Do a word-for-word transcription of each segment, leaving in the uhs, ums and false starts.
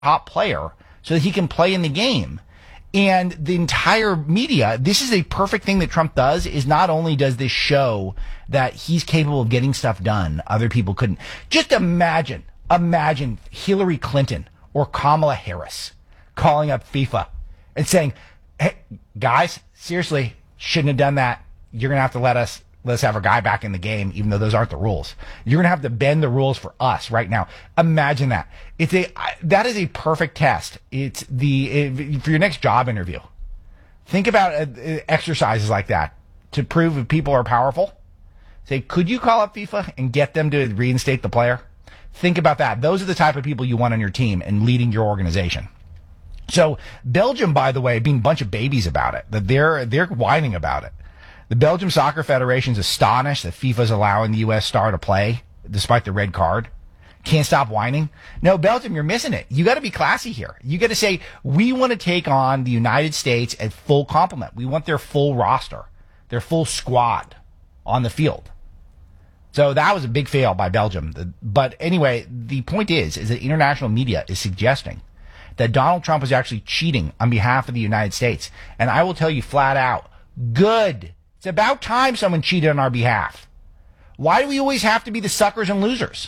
top player so that he can play in the game. And the entire media, this is a perfect thing that Trump does, is not only does this show that he's capable of getting stuff done other people couldn't. Just imagine, imagine Hillary Clinton or Kamala Harris calling up FIFA and saying, hey, guys, seriously, shouldn't have done that. You're going to have to let us let's have a guy back in the game, even though those aren't the rules. You're going to have to bend the rules for us right now. Imagine that. It's a, that is a perfect test. It's the, if, for your next job interview. Think about uh, exercises like that to prove if people are powerful. Say, could you call up FIFA and get them to reinstate the player? Think about that. Those are the type of people you want on your team and leading your organization. So Belgium, by the way, being a bunch of babies about it, that they're, they're whining about it. The Belgium Soccer Federation is astonished that FIFA's allowing the U S star to play despite the red card. Can't stop whining. No, Belgium, you're missing it. You got to be classy here. You got to say, we want to take on the United States at full complement. We want their full roster, their full squad on the field. So that was a big fail by Belgium. But anyway, the point is, is that international media is suggesting that Donald Trump is actually cheating on behalf of the United States. And I will tell you flat out, good. It's about time someone cheated on our behalf. Why do we always have to be the suckers and losers?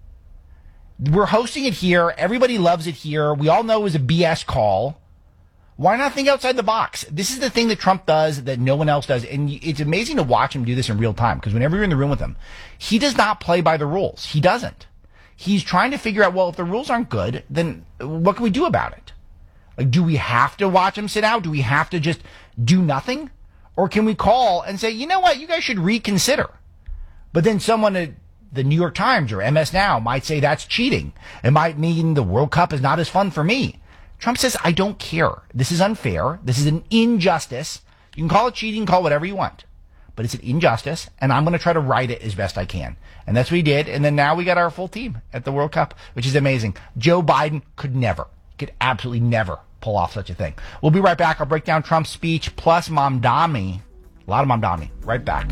We're hosting it here. Everybody loves it here. We all know it was a B S call. Why not think outside the box? This is the thing that Trump does that no one else does. And it's amazing to watch him do this in real time, because whenever you're in the room with him, he does not play by the rules. He doesn't. He's trying to figure out, well, if the rules aren't good, then what can we do about it? Like, do we have to watch him sit out? Do we have to just do nothing? Or can we call and say, you know what, you guys should reconsider? But then someone at the New York Times or M S Now might say that's cheating. It might mean the World Cup is not as fun for me. Trump says, I don't care. This is unfair. This is an injustice. You can call it cheating, call it whatever you want. But it's an injustice, and I'm going to try to right it as best I can. And that's what he did. And then now we got our full team at the World Cup, which is amazing. Joe Biden could never, could absolutely never pull off such a thing. We'll be right back. I'll break down Trump's speech plus Mamdani. A lot of Mamdani. Right back.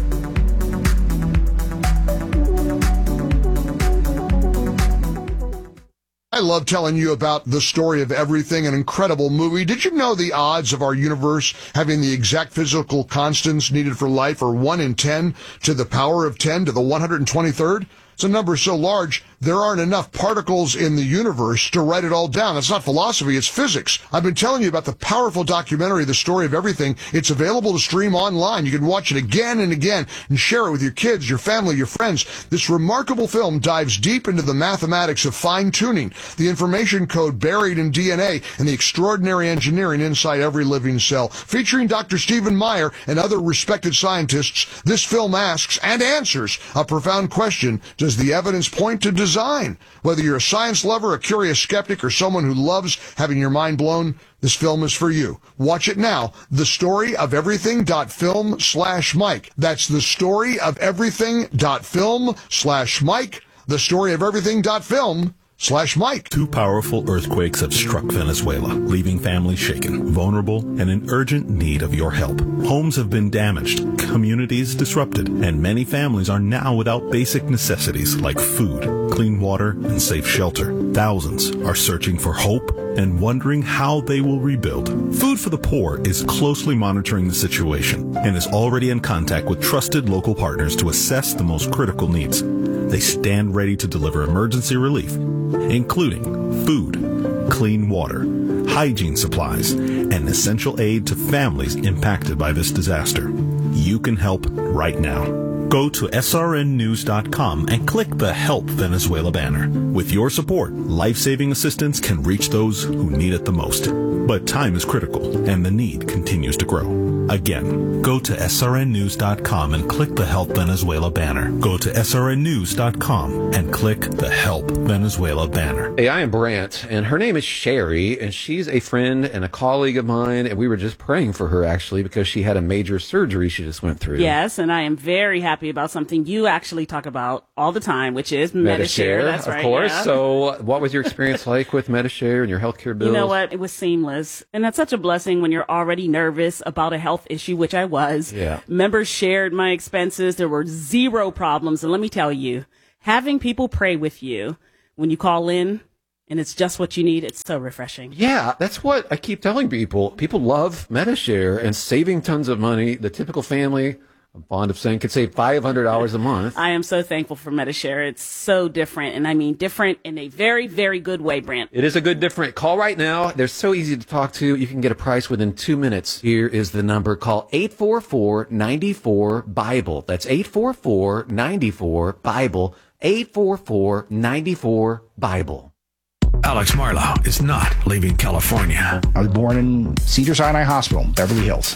I love telling you about The Story of Everything, an incredible movie. Did you know the odds of our universe having the exact physical constants needed for life are one in ten to the power of ten to the one hundred twenty-third? It's a number so large, there aren't enough particles in the universe to write it all down. It's not philosophy, it's physics. I've been telling you about the powerful documentary, The Story of Everything. It's available to stream online. You can watch it again and again and share it with your kids, your family, your friends. This remarkable film dives deep into the mathematics of fine-tuning, the information code buried in D N A, and the extraordinary engineering inside every living cell. Featuring Doctor Stephen Meyer and other respected scientists, this film asks and answers a profound question: does the evidence point to design? Whether you're a science lover, a curious skeptic, or someone who loves having your mind blown, this film is for you. Watch it now. The Story of Everything dot film slash Mike. That's the Story of Everything dot film slash Mike. The Story of Everything dot film slash Mike. Two powerful earthquakes have struck Venezuela, leaving families shaken, vulnerable, and in urgent need of your help. Homes have been damaged, communities disrupted, and many families are now without basic necessities like food, clean water, and safe shelter. Thousands are searching for hope and wondering how they will rebuild. Food for the Poor is closely monitoring the situation and is already in contact with trusted local partners to assess the most critical needs. They stand ready to deliver emergency relief, including food, clean water, hygiene supplies, and essential aid to families impacted by this disaster. You can help right now. Go to S R N news dot com and click the Help Venezuela banner. With your support, life-saving assistance can reach those who need it the most. But time is critical, and the need continues to grow. Again, go to S R N news dot com and click the Help Venezuela banner. Go to S R N news dot com and click the Help Venezuela banner. Hey, I am Brant, and her name is Sherry, and she's a friend and a colleague of mine, and we were just praying for her, actually, because she had a major surgery she just went through. Yes, and I am very happy about something you actually talk about all the time, which is Medi-Share. Medi-Share, That's of right, course. yeah. So what was your experience like with Medi-Share and your healthcare bills? You know what? It was seamless. And that's such a blessing when you're already nervous about a health issue, which I was. Yeah. Members shared my expenses. There were zero problems. And let me tell you, having people pray with you when you call in and it's just what you need. It's so refreshing. Yeah, that's what I keep telling people. People love MediShare and saving tons of money. The typical family, I'm fond of saying, could save five hundred dollars a month. I am so thankful for MediShare. It's so different, and I mean different in a very, very good way, Brant. It is a good different. Call right now. They're so easy to talk to. You can get a price within two minutes. Here is the number. Call eight four four, nine four, BIBLE. That's eight four four, nine four, BIBLE. eight four four, nine four, BIBLE. Alex Marlowe is not leaving California. I was born in Cedars-Sinai Hospital, Beverly Hills.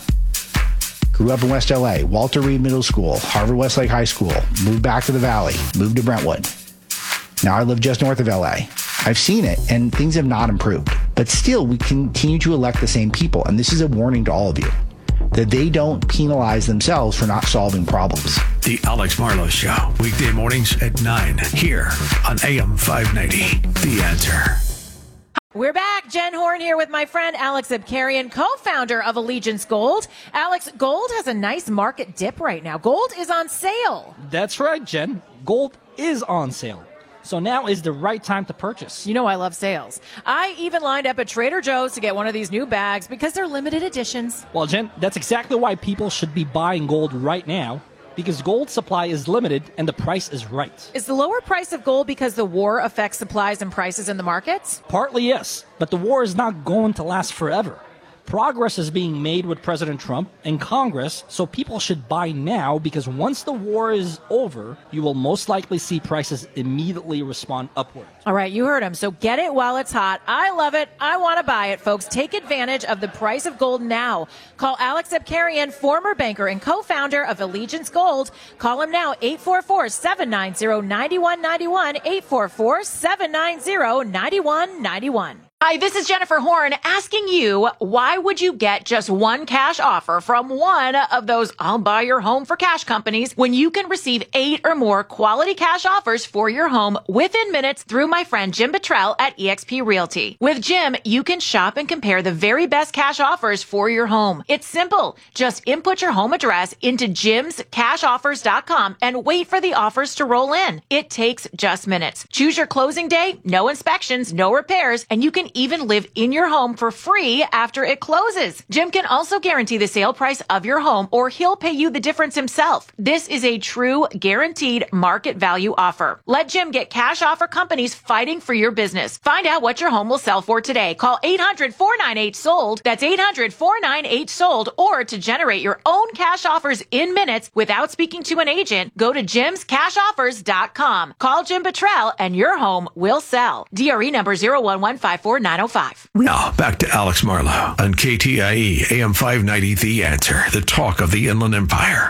Grew up in West L A, Walter Reed Middle School, Harvard Westlake High School, moved back to the Valley, moved to Brentwood. Now I live just north of L A. I've seen it, and things have not improved. But still, we continue to elect the same people, and this is a warning to all of you, that they don't penalize themselves for not solving problems. The Alex Marlowe Show, weekday mornings at nine, here on A M five ninety. The Answer. We're back. Jen Horn here with my friend Alex Abkarian, co-founder of Allegiance Gold. Alex, gold has a nice market dip right now. Gold is on sale. That's right, Jen. Gold is on sale. So now is the right time to purchase. You know I love sales. I even lined up at Trader Joe's to get one of these new bags because they're limited editions. Well, Jen, that's exactly why people should be buying gold right now, because gold supply is limited and the price is right. Is the lower price of gold because the war affects supplies and prices in the markets? Partly, yes, but the war is not going to last forever. Progress is being made with President Trump and Congress, so people should buy now, because once the war is over, you will most likely see prices immediately respond upward. All right, you heard him. So get it while it's hot. I love it. I want to buy it, folks. Take advantage of the price of gold now. Call Alex Abkarian, former banker and co-founder of Allegiance Gold. Call him now, eight four four, seven nine zero, nine one nine one, eight four four, seven nine zero, nine one nine one. Hi, this is Jennifer Horn asking you, why would you get just one cash offer from one of those I'll buy your home for cash companies when you can receive eight or more quality cash offers for your home within minutes through my friend Jim Buttrell at eXp Realty? With Jim, you can shop and compare the very best cash offers for your home. It's simple. Just input your home address into jims cash offers dot com and wait for the offers to roll in. It takes just minutes. Choose your closing day, no inspections, no repairs, and you can even live in your home for free after it closes. Jim can also guarantee the sale price of your home, or he'll pay you the difference himself. This is a true guaranteed market value offer. Let Jim get cash offer companies fighting for your business. Find out what your home will sell for today. Call eight hundred, four nine eight, sold. That's eight hundred, four nine eight, sold. Or to generate your own cash offers in minutes without speaking to an agent, go to jims cash offers dot com. Call Jim Buttrell and your home will sell. D R E number zero one one five four nine oh five. Now, back to Alex Marlowe on K T I E A M five ninety, The Answer, the talk of the Inland Empire.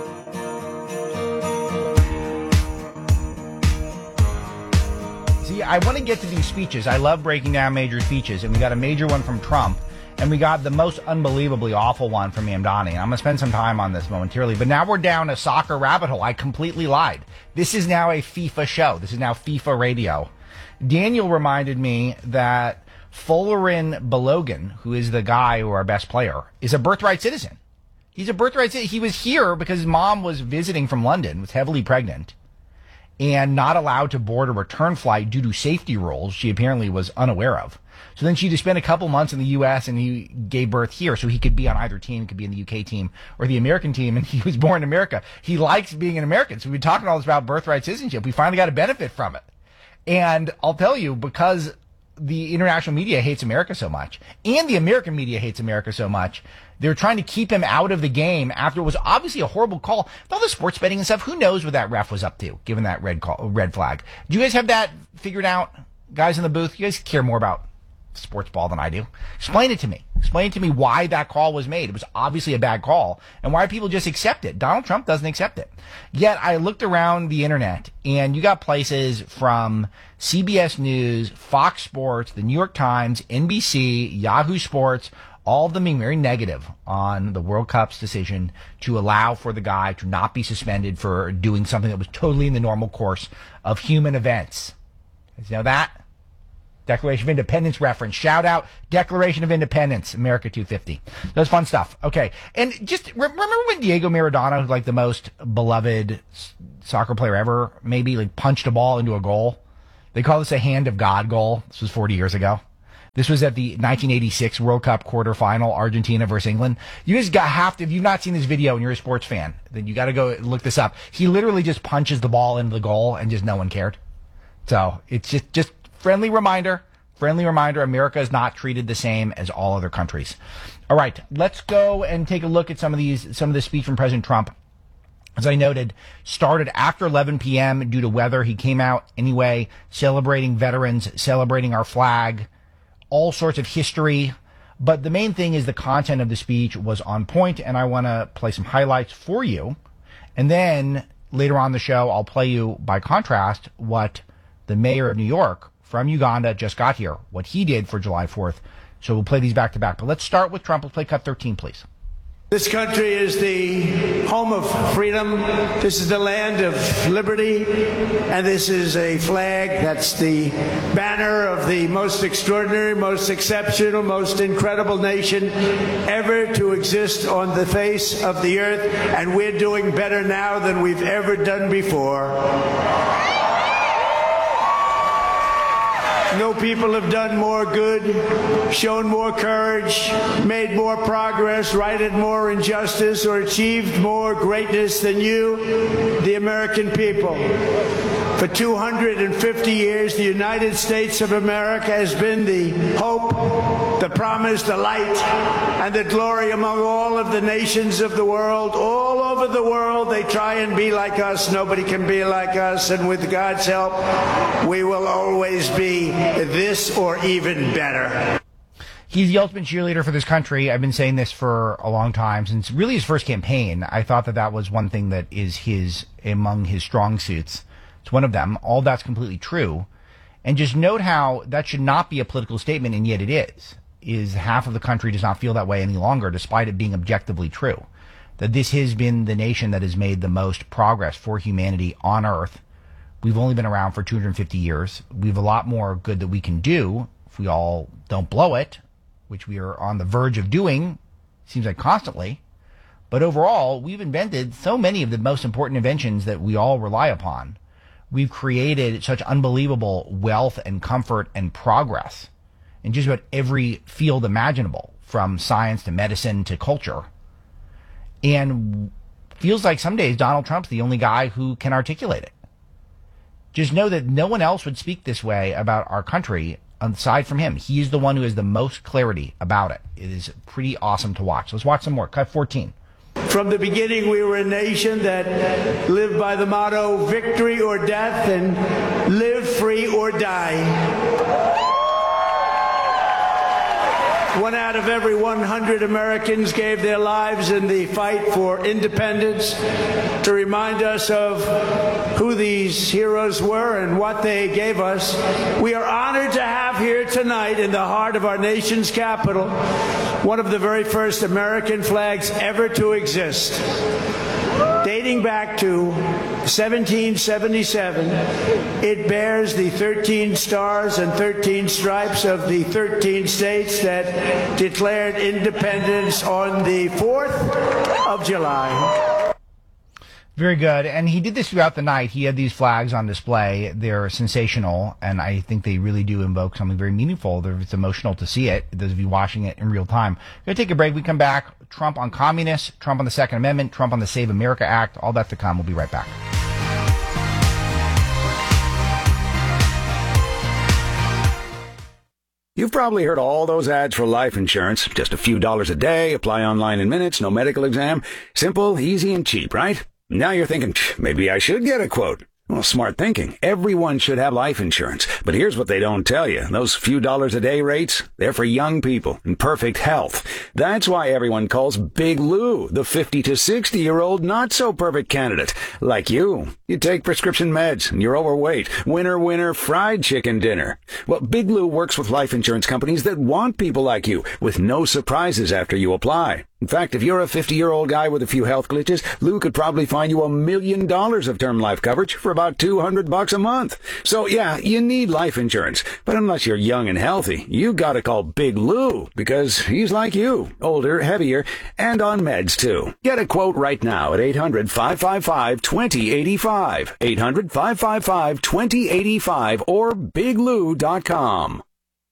See, I want to get to these speeches. I love breaking down major speeches, and we got a major one from Trump, and we got the most unbelievably awful one from Mamdani. I'm going to spend some time on this momentarily, but now we're down a soccer rabbit hole. I completely lied. This is now a FIFA show. This is now FIFA radio. Daniel reminded me that Folarin Balogun, who is the guy or our best player, is a birthright citizen. He's a birthright citizen. He was here because his mom was visiting from London, was heavily pregnant, and not allowed to board a return flight due to safety rules she apparently was unaware of. So then she had to spend a couple months in the U S, and he gave birth here, so he could be on either team, could be in the U K team or the American team, and he was born in America. He likes being an American. So we've been talking all this about birthright citizenship. We finally got a benefit from it. And I'll tell you, because the international media hates America so much, and the American media hates America so much, they're trying to keep him out of the game after it was obviously a horrible call. With all the sports betting and stuff, who knows what that ref was up to, given that red call, red flag. Do you guys have that figured out, guys in the booth? You guys care more about sports ball than I do. Explain it to me. Explain it to me why that call was made. It was obviously a bad call, and why people just accept it. Donald Trump doesn't accept it. Yet I looked around the internet, and you got places from C B S News, Fox Sports, the New York Times, N B C, Yahoo Sports, all of them being very negative on the World Cup's decision to allow for the guy to not be suspended for doing something that was totally in the normal course of human events. You know that? Declaration of Independence reference. Shout out Declaration of Independence, America two fifty. That was fun stuff. Okay. And just remember when Diego Maradona, like the most beloved soccer player ever, maybe like punched a ball into a goal? They call this a hand of God goal. This was forty years ago. This was at the nineteen eighty-six World Cup quarterfinal, Argentina versus England. You just got have to, if you've not seen this video and you're a sports fan, then you got to go look this up. He literally just punches the ball into the goal and just no one cared. So it's just, just friendly reminder, friendly reminder, America is not treated the same as all other countries. All right, let's go and take a look at some of these, some of the speech from President Trump. As I noted, started after eleven p.m. due to weather. He came out anyway, celebrating veterans, celebrating our flag, all sorts of history. But the main thing is the content of the speech was on point, and I want to play some highlights for you. And then later on in the show, I'll play you, by contrast, what the mayor of New York from Uganda just got here, what he did for July fourth. So we'll play these back to back. But let's start with Trump. Let's play cut thirteen, please. This country is the home of freedom. This is the land of liberty. And this is a flag that's the banner of the most extraordinary, most exceptional, most incredible nation ever to exist on the face of the earth. And we're doing better now than we've ever done before. No people have done more good, shown more courage, made more progress, righted more injustice, or achieved more greatness than you, the American people. For two hundred fifty years, the United States of America has been the hope, the promise, the light, and the glory among all of the nations of the world. All over the world, they try and be like us. Nobody can be like us. And with God's help, we will always be this or even better. He's the ultimate cheerleader for this country. I've been saying this for a long time, since really his first campaign. I thought that that was one thing that is his, among his strong suits. It's one of them. All that's completely true. And just note how that should not be a political statement, and yet it is. Is half of the country does not feel that way any longer, despite it being objectively true. That this has been the nation that has made the most progress for humanity on Earth. We've only been around for two hundred fifty years. We have a lot more good that we can do if we all don't blow it, which we are on the verge of doing, seems like constantly. But overall, we've invented so many of the most important inventions that we all rely upon. We've created such unbelievable wealth and comfort and progress in just about every field imaginable, from science to medicine to culture. And feels like some days Donald Trump's the only guy who can articulate it. Just know that no one else would speak this way about our country aside from him. He is the one who has the most clarity about it. It is pretty awesome to watch. Let's watch some more. Cut fourteen. From the beginning, we were a nation that lived by the motto, victory or death, and live free or die. One out of every one hundred Americans gave their lives in the fight for independence. To remind us of who these heroes were and what they gave us, we are honored to have here tonight, in the heart of our nation's capital, one of the very first American flags ever to exist. Dating back to seventeen seventy-seven, it bears the thirteen stars and thirteen stripes of the thirteen states that declared independence on the fourth of July. Very good. And he did this throughout the night. He had these flags on display. They're sensational, and I think they really do invoke something very meaningful. It's emotional to see it, those of you watching it in real time. We're going to take a break. We come back. Trump on communists, Trump on the Second Amendment, Trump on the Save America Act, all that to come. We'll be right back. You've probably heard all those ads for life insurance. Just a few dollars a day, apply online in minutes, no medical exam. Simple, easy, and cheap, right? Now you're thinking, maybe I should get a quote. Well, smart thinking. Everyone should have life insurance. But here's what they don't tell you. Those few dollars a day rates, they're for young people in perfect health. That's why everyone calls Big Lou the fifty to sixty-year-old not-so-perfect candidate. Like you. You take prescription meds, and you're overweight. Winner, winner, fried chicken dinner. Well, Big Lou works with life insurance companies that want people like you, with no surprises after you apply. In fact, if you're a fifty-year-old guy with a few health glitches, Lou could probably find you a million dollars of term life coverage for about two hundred bucks a month. So yeah, you need life insurance. But unless you're young and healthy, you gotta call Big Lou, because he's like you, older, heavier, and on meds too. Get a quote right now at eight hundred, five five five, two zero eight five. five, eight hundred, five five five, two zero eight five, or big lou dot com.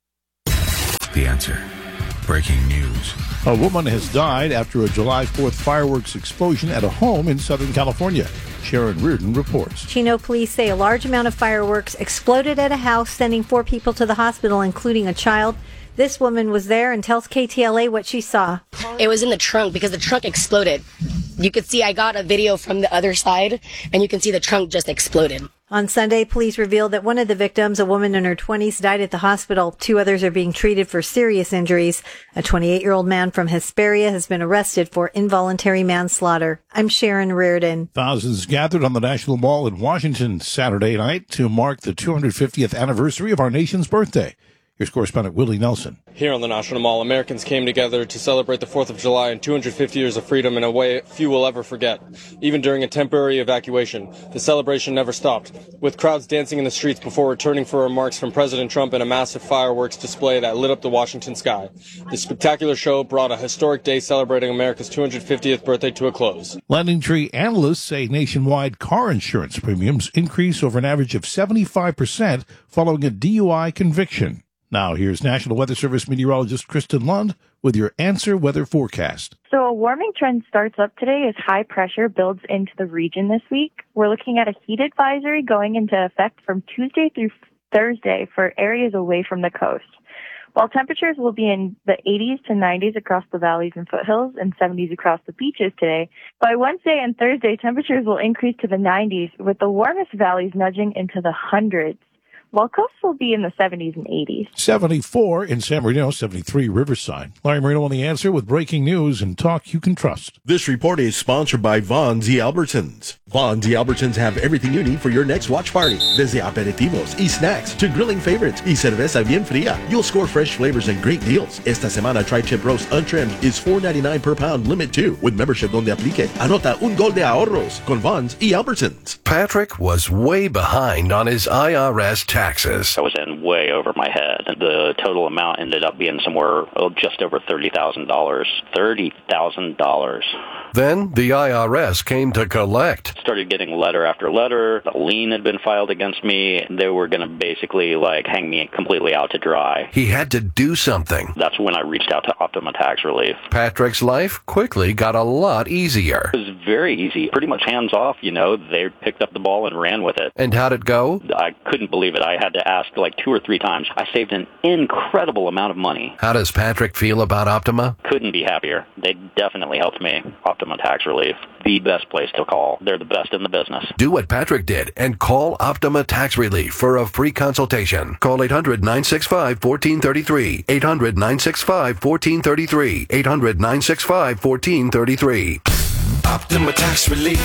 The Answer. Breaking news. A woman has died after a July fourth fireworks explosion at a home in Southern California. Sharon Reardon reports. Chino police say a large amount of fireworks exploded at a house, sending four people to the hospital, including a child. This woman was there and tells K T L A what she saw. It was in the trunk because the trunk exploded. You could see, I got a video from the other side, and you can see the trunk just exploded. On Sunday, police revealed that one of the victims, a woman in her twenties, died at the hospital. Two others are being treated for serious injuries. A twenty-eight-year-old man from Hesperia has been arrested for involuntary manslaughter. I'm Sharon Reardon. Thousands gathered on the National Mall in Washington Saturday night to mark the two hundred fiftieth anniversary of our nation's birthday. Here's correspondent Willie Nelson. Here on the National Mall, Americans came together to celebrate the fourth of July and two hundred fifty years of freedom in a way few will ever forget. Even during a temporary evacuation, the celebration never stopped, with crowds dancing in the streets before returning for remarks from President Trump and a massive fireworks display that lit up the Washington sky. The spectacular show brought a historic day celebrating America's two hundred fiftieth birthday to a close. LendingTree analysts say nationwide car insurance premiums increase over an average of seventy-five percent following a D U I conviction. Now, here's National Weather Service meteorologist Kristen Lund with your Answer Weather forecast. So a warming trend starts up today as high pressure builds into the region this week. We're looking at a heat advisory going into effect from Tuesday through Thursday for areas away from the coast. While temperatures will be in the eighties to nineties across the valleys and foothills and seventies across the beaches today, by Wednesday and Thursday, temperatures will increase to the nineties, with the warmest valleys nudging into the hundreds, while coasts will be in the seventies and eighties. seventy-four in San Marino, seventy-three Riverside. Larry Marino on The Answer with breaking news and talk you can trust. This report is sponsored by Von Z. Albertsons. Von Z. Albertsons have everything you need for your next watch party. Desde aperitivos y snacks to grilling favorites y cerveza bien fría. You'll score fresh flavors and great deals. Esta semana, tri-tip roast untrimmed is four ninety-nine per pound, limit two. With membership donde aplique, anota un gol de ahorros con Vons y Albertsons. Patrick was way behind on his I R S taxes. I was in way over my head. The total amount ended up being somewhere oh, just over thirty thousand dollars. thirty thousand dollars. Then the I R S came to collect. Started getting letter after letter. A lien had been filed against me. They were going to basically like hang me completely out to dry. He had to do something. That's when I reached out to Optima Tax Relief. Patrick's life quickly got a lot easier. It was very easy. Pretty much hands off, you know. They picked up the ball and ran with it. And how'd it go? I couldn't believe it. I had to ask like two or three times. I saved an incredible amount of money. How does Patrick feel about Optima? Couldn't be happier. They definitely helped me. Optima Tax Relief. The best place to call. They're the best in the business. Do what Patrick did and call Optima Tax Relief for a free consultation. Call eight hundred, nine six five, one four three three. eight hundred, nine six five, one four three three. eight hundred, nine six five, one four three three. Optima Tax Relief.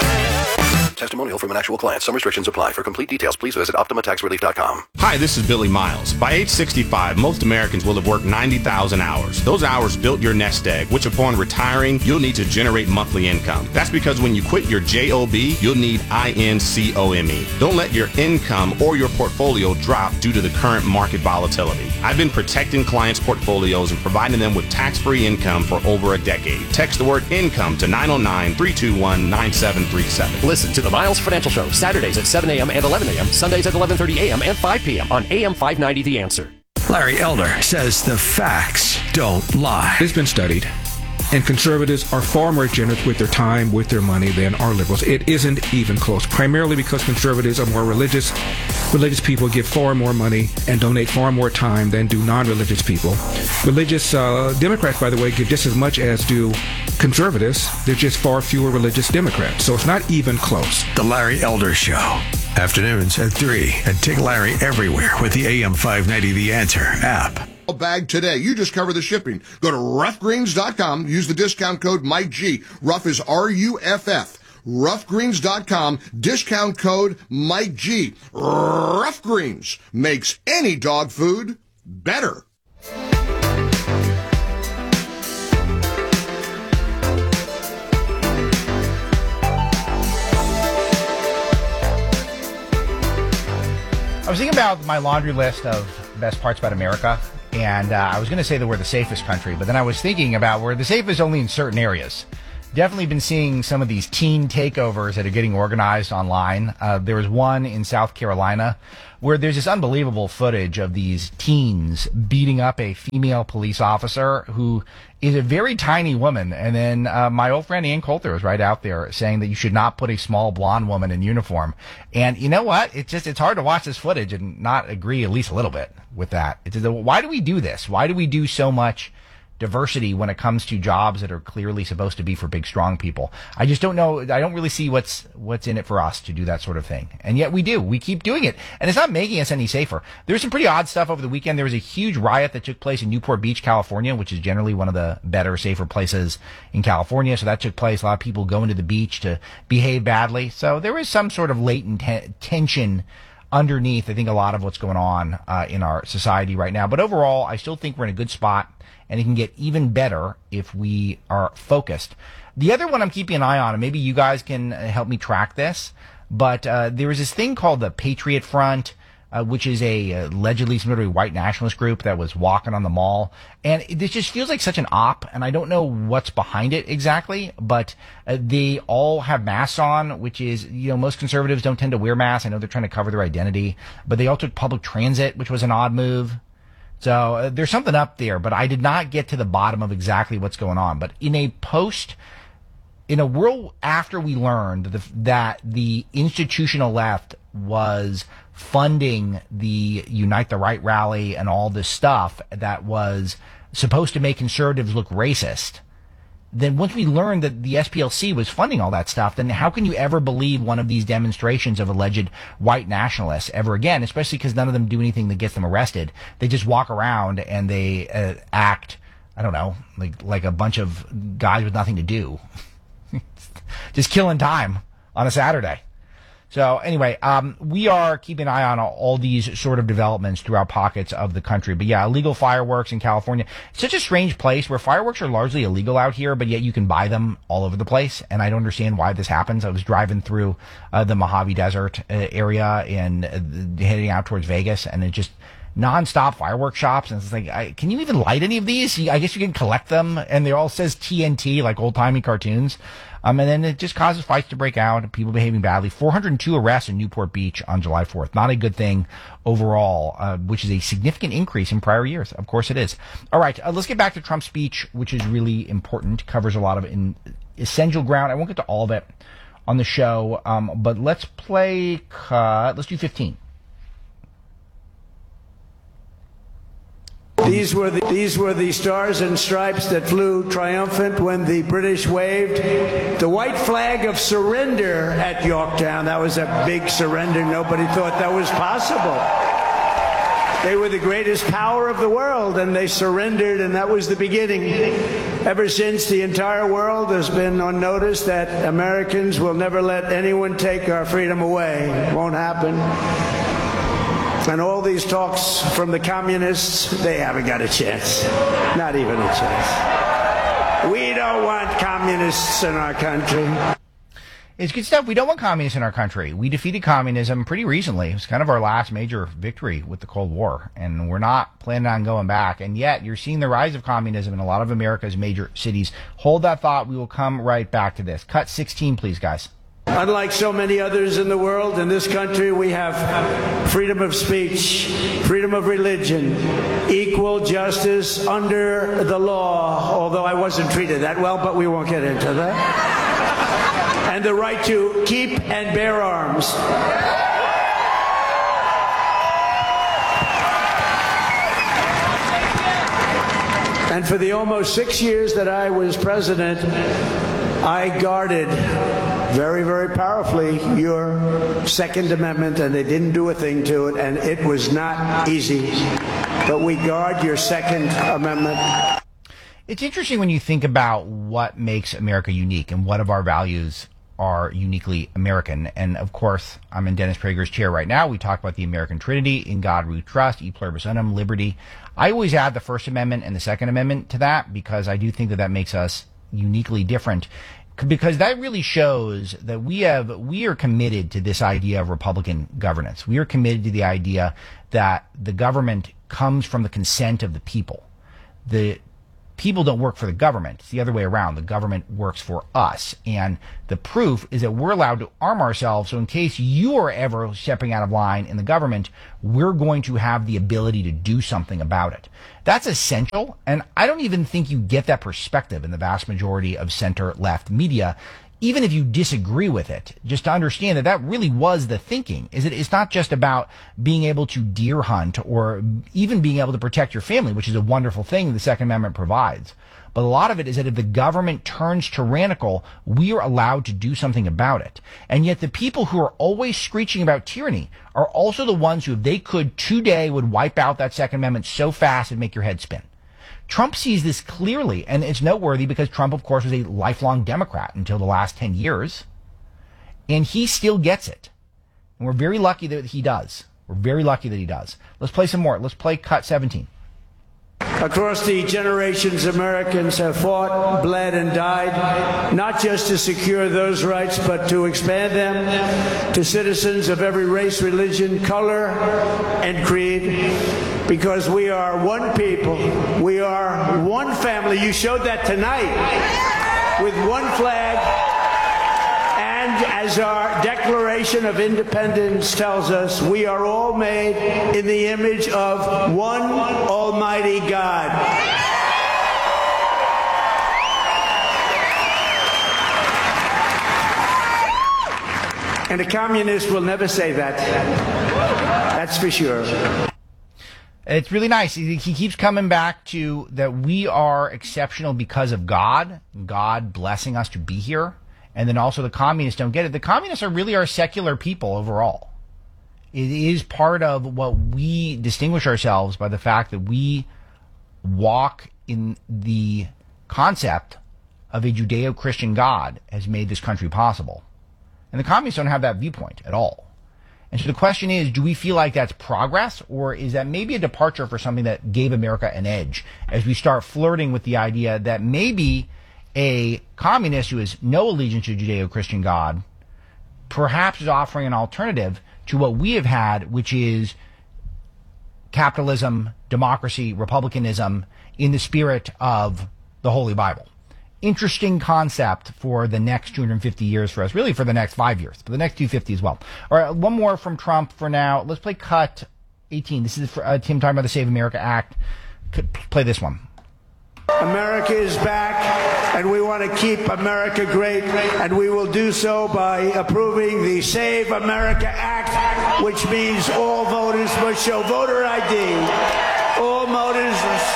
Testimonial from an actual client. Some restrictions apply. For complete details, please visit optima tax relief dot com. Hi, this is Billy Miles. By age sixty-five, most Americans will have worked ninety thousand hours. Those hours built your nest egg, which upon retiring, you'll need to generate monthly income. That's because when you quit your job, you'll need income. Don't let your income or your portfolio drop due to the current market volatility. I've been protecting clients' portfolios and providing them with tax-free income for over a decade. Text the word income to nine oh nine, three two one, nine seven three seven. Listen to the Miles Financial Show, Saturdays at seven a.m. and eleven a.m., Sundays at eleven thirty a.m. and five p.m. on A M five ninety The Answer. Larry Elder says the facts don't lie. It's been studied, and conservatives are far more generous with their time, with their money than are liberals. It isn't even close, primarily because conservatives are more religious. Religious people give far more money and donate far more time than do non-religious people. Religious uh, Democrats, by the way, give just as much as do conservatives. There's just far fewer religious Democrats, so it's not even close. The Larry Elder Show. Afternoons at three, and take Larry everywhere with the A M five ninety The Answer app. Bag today. You just cover the shipping. Go to rough greens dot com. Use the discount code Mike G. Rough is R U F F. rough greens dot com. Discount code Mike G. Rough Greens makes any dog food better. I was thinking about my laundry list of best parts about America, and uh, I was going to say that we're the safest country, but then I was thinking about we're the safest only in certain areas. Definitely been seeing some of these teen takeovers that are getting organized online. Uh, there was one in South Carolina where there's this unbelievable footage of these teens beating up a female police officer who is a very tiny woman. And then uh, my old friend Ann Coulter was right out there saying that you should not put a small blonde woman in uniform. And you know what? It's just, it's hard to watch this footage and not agree at least a little bit with that. It's, why do we do this? Why do we do so much diversity when it comes to jobs that are clearly supposed to be for big, strong people? I just don't know. I don't really see what's what's in it for us to do that sort of thing. And yet we do. We keep doing it. And it's not making us any safer. There's some pretty odd stuff over the weekend. There was a huge riot that took place in Newport Beach, California, which is generally one of the better, safer places in California. So that took place. A lot of people going to the beach to behave badly. So there is some sort of latent te- tension underneath, I think, a lot of what's going on uh, in our society right now. But overall, I still think we're in a good spot. And it can get even better if we are focused. The other one I'm keeping an eye on, and maybe you guys can help me track this, but uh, there is this thing called the Patriot Front, uh, which is a uh, allegedly some sort of white nationalist group that was walking on the mall. And it, this just feels like such an op, and I don't know what's behind it exactly, but uh, they all have masks on, which is, you know, most conservatives don't tend to wear masks. I know they're trying to cover their identity, but they all took public transit, which was an odd move. So uh, there's something up there, but I did not get to the bottom of exactly what's going on. But in a post, in a world after we learned the, that the institutional left was funding the Unite the Right rally and all this stuff that was supposed to make conservatives look racist, then once we learned that the S P L C was funding all that stuff, then how can you ever believe one of these demonstrations of alleged white nationalists ever again, especially because none of them do anything that gets them arrested. They just walk around and they uh, act, I don't know, like like a bunch of guys with nothing to do. Just killing time on a Saturday. So anyway, um, we are keeping an eye on all, all these sort of developments throughout pockets of the country. But yeah, illegal fireworks in California. It's such a strange place where fireworks are largely illegal out here, but yet you can buy them all over the place. And I don't understand why this happens. I was driving through uh, the Mojave Desert uh, area and uh, heading out towards Vegas, and it just nonstop fireworks shops. And it's like, I, can you even light any of these? I guess you can collect them, and they all says T N T, like old-timey cartoons. Um, and then it just causes fights to break out and people behaving badly. four hundred two arrests in Newport Beach on July fourth. Not a good thing overall, uh, which is a significant increase in prior years. Of course it is. All right, uh, let's get back to Trump's speech, which is really important. Covers a lot of in essential ground. I won't get to all of it on the show, um, but let's play cut. Let's do fifteen. These were the, these were the stars and stripes that flew triumphant when the British waved the white flag of surrender at Yorktown. That was a big surrender. Nobody thought that was possible. They were the greatest power of the world, and they surrendered, and that was the beginning. Ever since, the entire world has been on notice that Americans will never let anyone take our freedom away. It won't happen. And all these talks from the communists, they haven't got a chance. Not even a chance. We don't want communists in our country. It's good stuff. We don't want communists in our country. We defeated communism pretty recently. It was kind of our last major victory with the Cold War, and we're not planning on going back. And yet, you're seeing the rise of communism in a lot of America's major cities. Hold that thought. We will come right back to this. Cut sixteen, please, guys. Unlike so many others in the world, in this country we have freedom of speech, freedom of religion, equal justice under the law, although I wasn't treated that well, but we won't get into that, and the right to keep and bear arms. And for the almost six years that I was president, I guarded very, very powerfully your Second Amendment, and they didn't do a thing to it, and it was not easy. But we guard your Second Amendment. It's interesting when you think about what makes America unique and what of our values are uniquely American. And of course, I'm in Dennis Prager's chair right now. We talk about the American Trinity, in God we trust, e pluribus unum, liberty. I always add the First Amendment and the Second Amendment to that because I do think that that makes us uniquely different, because that really shows that we have we are committed to this idea of Republican governance. We are committed to the idea that the government comes from the consent of the people. The people don't work for the government. It's the other way around. The government works for us. And the proof is that we're allowed to arm ourselves. So in case you are ever stepping out of line in the government, we're going to have the ability to do something about it. That's essential. And I don't even think you get that perspective in the vast majority of center-left media, even if you disagree with it, just to understand that that really was the thinking. Is it? It's not just about being able to deer hunt or even being able to protect your family, which is a wonderful thing the Second Amendment provides. But a lot of it is that if the government turns tyrannical, we are allowed to do something about it. And yet the people who are always screeching about tyranny are also the ones who, if they could today, would wipe out that Second Amendment so fast it'd make your head spin. Trump sees this clearly, and it's noteworthy because Trump, of course, was a lifelong Democrat until the last ten years, and he still gets it. And we're very lucky that he does. We're very lucky that he does. Let's play some more. Let's play cut seventeen. Across the generations, Americans have fought, bled, and died, not just to secure those rights, but to expand them to citizens of every race, religion, color, and creed. Because we are one people, we are one family. You showed that tonight with one flag. And as our Declaration of Independence tells us, we are all made in the image of one Almighty God. And a communist will never say that. That's for sure. It's really nice. He, he keeps coming back to that we are exceptional because of God, God blessing us to be here. And then also the communists don't get it. The communists are really our secular people overall. It is part of what we distinguish ourselves by the fact that we walk in the concept of a Judeo-Christian God has made this country possible. And the communists don't have that viewpoint at all. And so the question is, do we feel like that's progress, or is that maybe a departure for something that gave America an edge as we start flirting with the idea that maybe a communist who has no allegiance to Judeo-Christian God perhaps is offering an alternative to what we have had, which is capitalism, democracy, republicanism in the spirit of the Holy Bible. Interesting concept for the next two hundred fifty years for us, really for the next five years, for the next two hundred fifty as well. All right, one more from Trump for now. Let's play cut eighteen. This is for, uh, Tim talking about the Save America Act. Could play this one. America is back, and we want to keep America great, and we will do so by approving the Save America Act, which means all voters must show voter I D. All voters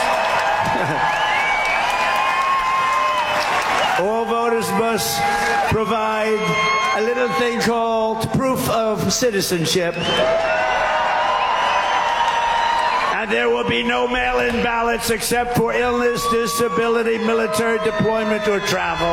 all voters must provide a little thing called proof of citizenship. And there will be no mail-in ballots except for illness, disability, military deployment, or travel.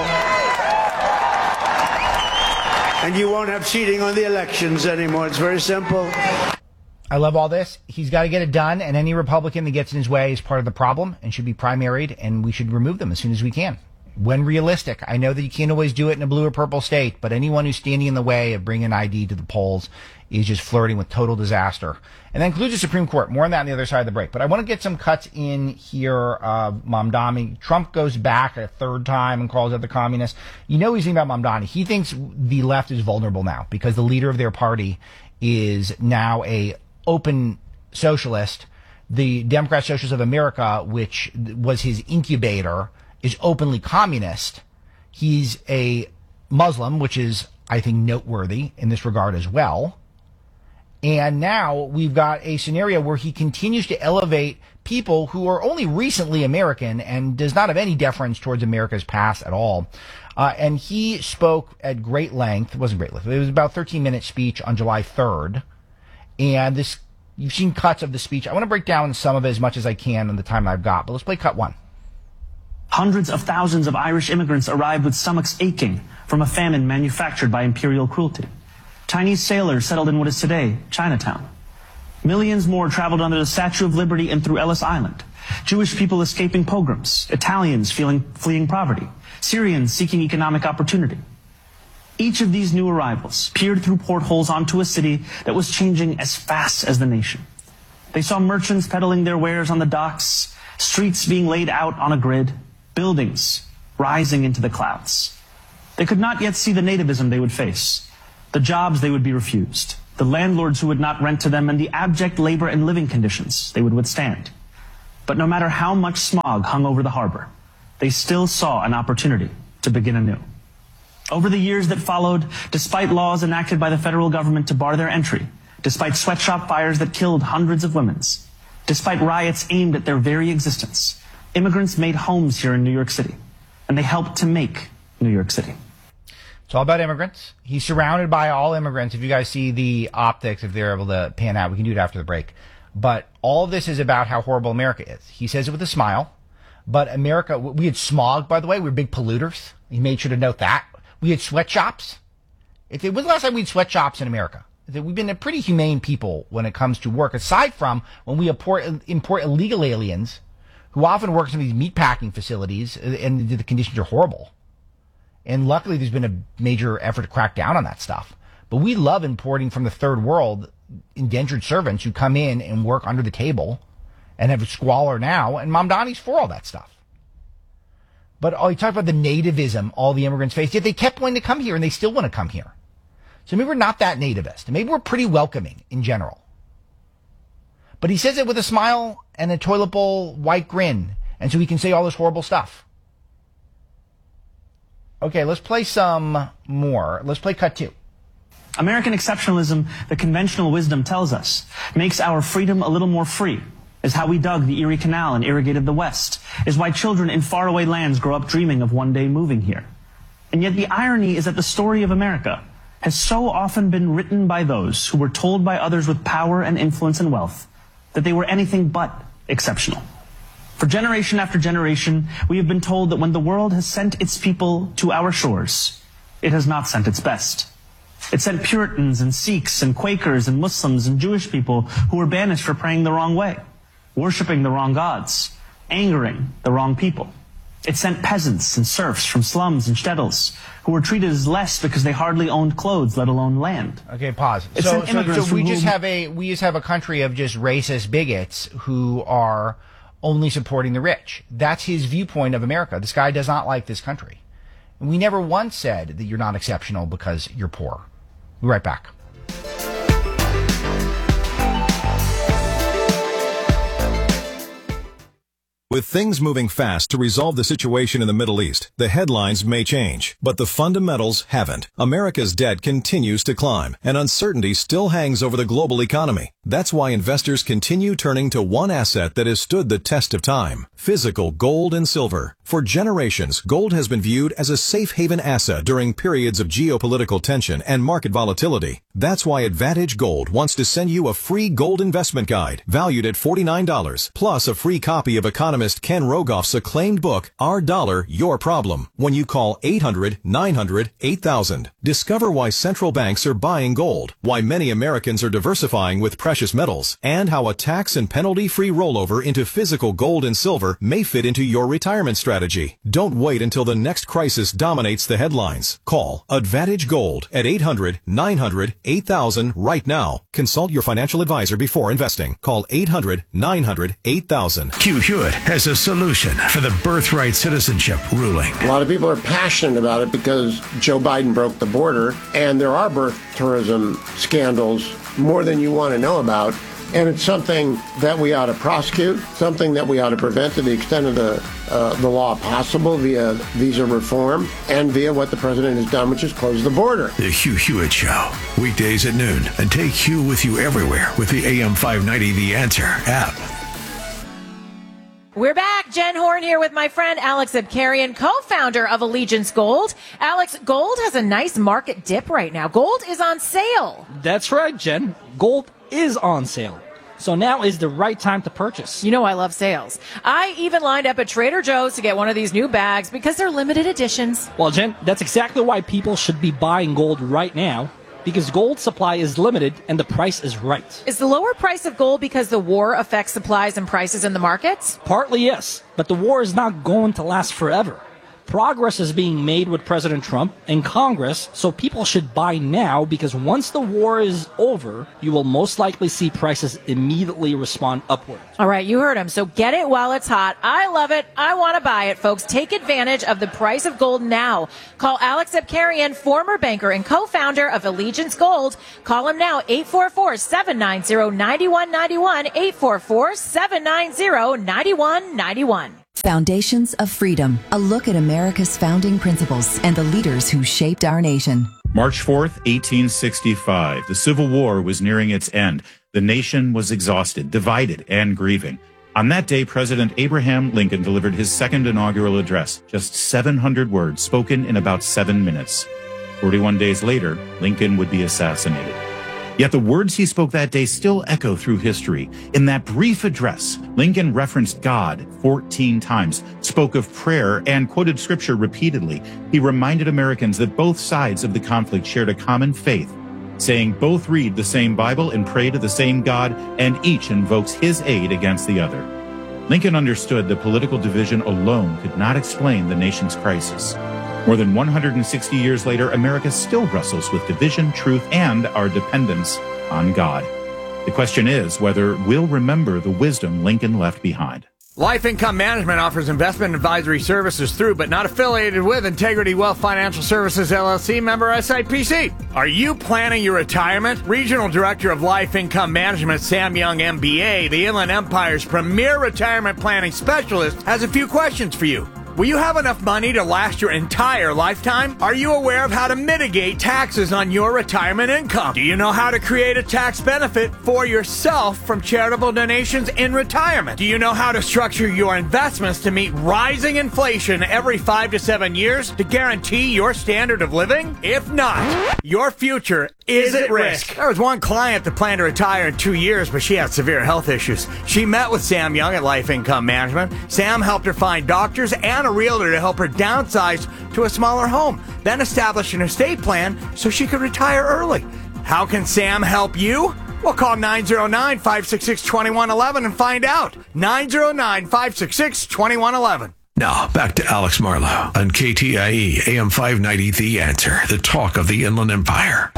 And you won't have cheating on the elections anymore. It's very simple. I love all this. He's got to get it done, and any Republican that gets in his way is part of the problem and should be primaried, and we should remove them as soon as we can. When realistic. I know that you can't always do it in a blue or purple state, but anyone who's standing in the way of bringing I D to the polls is just flirting with total disaster. And that includes the Supreme Court. More on that on the other side of the break. But I want to get some cuts in here. Uh, Mamdani. Trump goes back a third time and calls out the communists. You know he's thinking about Mamdani. He thinks the left is vulnerable now because the leader of their party is now a open socialist. The Democrat Socialists of America, which was his incubator, is openly communist. He's a Muslim, which is, I think, noteworthy in this regard as well. And now we've got a scenario where he continues to elevate people who are only recently American and does not have any deference towards America's past at all. Uh, and he spoke at great length. It wasn't great length. It was about a thirteen-minute speech on July third. And this, you've seen cuts of the speech. I want to break down some of it as much as I can in the time I've got. But let's play cut one. Hundreds of thousands of Irish immigrants arrived with stomachs aching from a famine manufactured by imperial cruelty. Chinese sailors settled in what is today Chinatown. Millions more traveled under the Statue of Liberty and through Ellis Island. Jewish people escaping pogroms, Italians feeling, fleeing poverty, Syrians seeking economic opportunity. Each of these new arrivals peered through portholes onto a city that was changing as fast as the nation. They saw merchants peddling their wares on the docks, streets being laid out on a grid, buildings rising into the clouds. They could not yet see the nativism they would face, the jobs they would be refused, the landlords who would not rent to them, and the abject labor and living conditions they would withstand. But no matter how much smog hung over the harbor, they still saw an opportunity to begin anew. Over the years that followed, despite laws enacted by the federal government to bar their entry, despite sweatshop fires that killed hundreds of women, despite riots aimed at their very existence, immigrants made homes here in New York City, and they helped to make New York City. It's all about immigrants. He's surrounded by all immigrants. If you guys see the optics, if they're able to pan out, we can do it after the break. But all of this is about how horrible America is. He says it with a smile. But America, we had smog, by the way. We were big polluters. He made sure to note that. We had sweatshops. If it was the last time we had sweatshops in America? We've been a pretty humane people when it comes to work, aside from when we import, import illegal aliens who often work in these meatpacking facilities, and the conditions are horrible. And luckily, there's been a major effort to crack down on that stuff. But we love importing from the third world indentured servants who come in and work under the table and have a squalor now. And Mamdani's for all that stuff. But oh, you talk about the nativism all the immigrants face. Yet they kept wanting to come here, and they still want to come here. So maybe we're not that nativist. Maybe we're pretty welcoming in general. But he says it with a smile and a toilet bowl white grin. And so he can say all this horrible stuff. Okay, let's play some more. Let's play cut two. American exceptionalism, the conventional wisdom tells us, makes our freedom a little more free, is how we dug the Erie Canal and irrigated the West, is why children in faraway lands grow up dreaming of one day moving here. And yet the irony is that the story of America has so often been written by those who were told by others with power and influence and wealth that they were anything but exceptional. For generation after generation, we have been told that when the world has sent its people to our shores, it has not sent its best. It sent Puritans and Sikhs and Quakers and Muslims and Jewish people who were banished for praying the wrong way, worshiping the wrong gods, angering the wrong people. It sent peasants and serfs from slums and shtetls who were treated as less because they hardly owned clothes, let alone land. Okay, pause. It So, sent so, immigrants so we who just moved- have a we just have a country of just racist bigots who are only supporting the rich. That's his viewpoint of America. This guy does not like this country. And we never once said that you're not exceptional because you're poor. We'll be right back. With things moving fast to resolve the situation in the Middle East, the headlines may change, but the fundamentals haven't. America's debt continues to climb, and uncertainty still hangs over the global economy. That's why investors continue turning to one asset that has stood the test of time: physical gold and silver. For generations, gold has been viewed as a safe haven asset during periods of geopolitical tension and market volatility. That's why Advantage Gold wants to send you a free gold investment guide valued at forty-nine dollars, plus a free copy of economist Ken Rogoff's acclaimed book, Our Dollar, Your Problem, when you call eight hundred, nine hundred, eight thousand. Discover why central banks are buying gold, why many Americans are diversifying with precious metals, and how a tax and penalty-free rollover into physical gold and silver may fit into your retirement strategy. Don't wait until the next crisis dominates the headlines. Call Advantage Gold at eight hundred, nine hundred, eight thousand right now. Consult your financial advisor before investing. Call eight hundred, nine hundred, eight thousand. Q Hewitt has a solution for the birthright citizenship ruling. A lot of people are passionate about it because Joe Biden broke the border, and there are birth tourism scandals, more than you want to know about. And it's something that we ought to prosecute, something that we ought to prevent to the extent of the uh, the law possible via visa reform and via what the president has done, which is close the border. The Hugh Hewitt Show, weekdays at noon. And take Hugh with you everywhere with the A M five ninety The Answer app. We're back. Jen Horn here with my friend Alex Abkarian, co-founder of Allegiance Gold. Alex, gold has a nice market dip right now. Gold is on sale. That's right, Jen. Gold is on sale. So now is the right time to purchase. You know I love sales. I even lined up at Trader Joe's to get one of these new bags because they're limited editions. Well, Jen, that's exactly why people should be buying gold right now, because gold supply is limited and the price is right. Is the lower price of gold because the war affects supplies and prices in the markets? Partly, yes, but the war is not going to last forever. Progress is being made with President Trump and Congress, so people should buy now because once the war is over, you will most likely see prices immediately respond upward. All right, you heard him. So get it while it's hot. I love it. I want to buy it, folks. Take advantage of the price of gold now. Call Alex Abkarian, former banker and co-founder of Allegiance Gold. Call him now, eight four four, seven nine zero, nine one nine one, eight four four, seven nine zero, nine one nine one. Foundations of Freedom, a look at America's founding principles and the leaders who shaped our nation. March fourth, eighteen sixty-five. The Civil War was nearing its end. The nation was exhausted, divided, and grieving. On that day, President Abraham Lincoln delivered his second inaugural address, just seven hundred words spoken in about seven minutes. forty-one days later, Lincoln would be assassinated. Yet the words he spoke that day still echo through history. In that brief address, Lincoln referenced God fourteen times, spoke of prayer, and quoted scripture repeatedly. He reminded Americans that both sides of the conflict shared a common faith, saying both read the same Bible and pray to the same God, and each invokes his aid against the other. Lincoln understood that political division alone could not explain the nation's crisis. More than one hundred sixty years later, America still wrestles with division, truth, and our dependence on God. The question is whether we'll remember the wisdom Lincoln left behind. Life Income Management offers investment advisory services through, but not affiliated with, Integrity Wealth Financial Services, L L C, member S I P C. Are you planning your retirement? Regional Director of Life Income Management, Sam Young, M B A, the Inland Empire's premier retirement planning specialist, has a few questions for you. Will you have enough money to last your entire lifetime? Are you aware of how to mitigate taxes on your retirement income? Do you know how to create a tax benefit for yourself from charitable donations in retirement? Do you know how to structure your investments to meet rising inflation every five to seven years to guarantee your standard of living? If not, your future is at risk. There was one client that planned to retire in two years, but she had severe health issues. She met with Sam Young at Life Income Management. Sam helped her find doctors and a realtor to help her downsize to a smaller home, then establish an estate plan so she could retire early. How can Sam help you? Well, call nine zero nine, five six six, two one one one and find out. nine zero nine, five six six, two one one one. Now, back to Alex Marlow on K T I E A M five ninety, The Answer, the talk of the Inland Empire.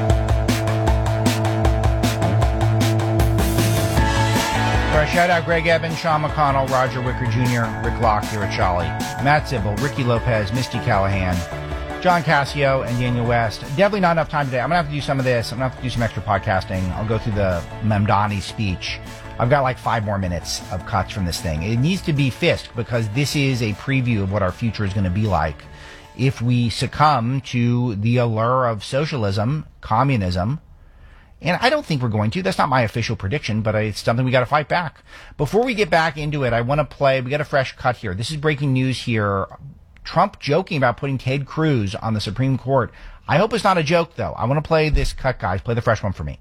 All right, shout out Greg Evans, Sean McConnell, Roger Wicker Junior, Rick Lockyer at Charlie, Matt Sybil, Ricky Lopez, Misty Callahan, John Cassio, and Daniel West. Definitely not enough time today. I'm going to have to do some of this. I'm going to have to do some extra podcasting. I'll go through the Mamdani speech. I've got like five more minutes of cuts from this thing. It needs to be Fisk because this is a preview of what our future is going to be like if we succumb to the allure of socialism, communism. And I don't think we're going to. That's not my official prediction, but it's something we got to fight back. Before we get back into it, I want to play, we got a fresh cut here. This is breaking news here. Trump joking about putting Ted Cruz on the Supreme Court. I hope it's not a joke, though. I want to play this cut, guys. Play the fresh one for me.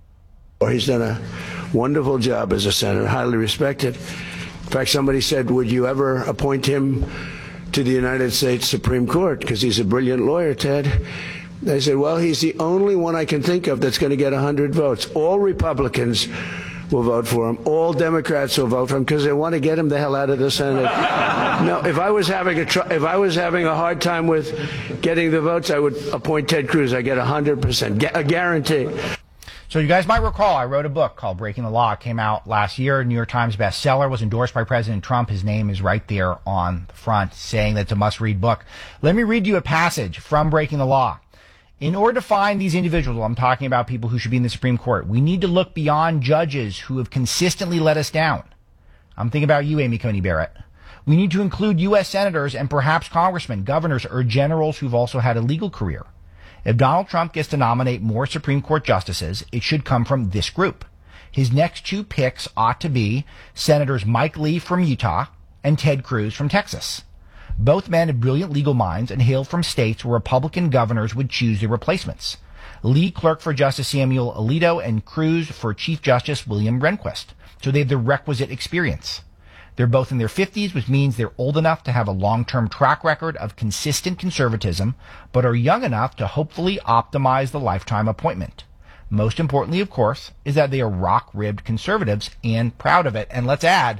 He's done a wonderful job as a senator, highly respected. In fact, somebody said, would you ever appoint him to the United States Supreme Court? Because he's a brilliant lawyer, Ted. They said, well, he's the only one I can think of that's going to get one hundred votes. All Republicans will vote for him. All Democrats will vote for him because they want to get him the hell out of the Senate. No, if I was having a tr- if I was having a hard time with getting the votes, I would appoint Ted Cruz. I get one hundred percent, a guarantee. So you guys might recall, I wrote a book called Breaking the Law. It came out last year, New York Times bestseller, was endorsed by President Trump. His name is right there on the front, saying that it's a must-read book. Let me read you a passage from Breaking the Law. In order to find these individuals, I'm talking about people who should be in the Supreme Court, we need to look beyond judges who have consistently let us down. I'm thinking about you, Amy Coney Barrett. We need to include U S senators and perhaps congressmen, governors, or generals who've also had a legal career. If Donald Trump gets to nominate more Supreme Court justices, it should come from this group. His next two picks ought to be Senators Mike Lee from Utah and Ted Cruz from Texas. Both men have brilliant legal minds and hail from states where Republican governors would choose their replacements. Lee clerked for Justice Samuel Alito and Cruz for Chief Justice William Rehnquist. So they have the requisite experience. They're both in their fifties, which means they're old enough to have a long-term track record of consistent conservatism, but are young enough to hopefully optimize the lifetime appointment. Most importantly, of course, is that they are rock-ribbed conservatives and proud of it. And let's add,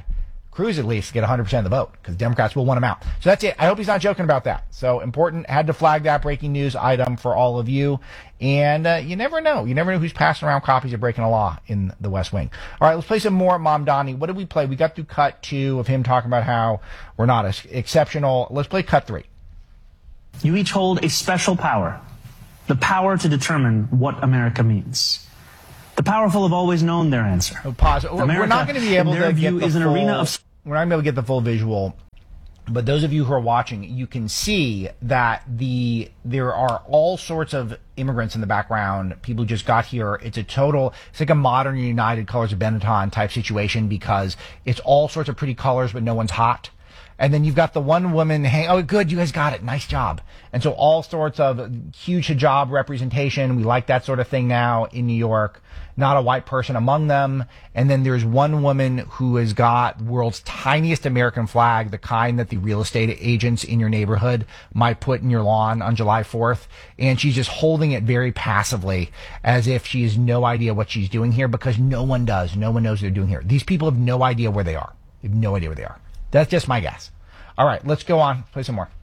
Cruz at least get one hundred percent of the vote because Democrats will want him out. So that's it. I hope he's not joking about that. So important. Had to flag that breaking news item for all of you. And uh, you never know. You never know who's passing around copies of breaking a law in the West Wing. All right, let's play some more Mamdani. What did we play? We got through cut two of him talking about how we're not as exceptional. Let's play cut three. You each hold a special power, the power to determine what America means. The powerful have always known their answer. Oh, pause. America, we're not going to be able to get the is an full, arena of... We're not going to be able to get the full visual. But those of you who are watching, you can see that the there are all sorts of immigrants in the background, people who just got here. It's a total, it's like a modern United Colors of Benetton type situation because it's all sorts of pretty colors, but no one's hot. And then you've got the one woman, hey, oh, good, you guys got it. Nice job. And so all sorts of huge hijab representation. We like that sort of thing now in New York. Not a white person among them. And then there's one woman who has got world's tiniest American flag, the kind that the real estate agents in your neighborhood might put in your lawn on July fourth. And she's just holding it very passively as if she has no idea what she's doing here because no one does. No one knows what they're doing here. These people have no idea where they are. They have no idea where they are. That's just my guess. All right, let's go on. Play some more.